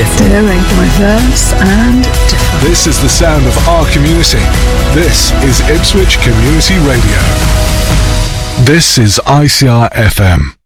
different, diverse and different. This is the sound of our community. This is Ipswich Community Radio. This is ICR FM.